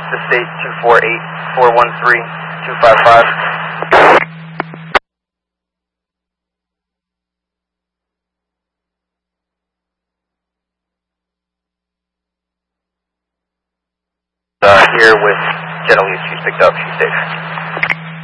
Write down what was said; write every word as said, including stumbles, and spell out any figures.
Texas State two four eight, four one three, two five five. Uh, here with Jenna Lee, she's picked up, she's safe.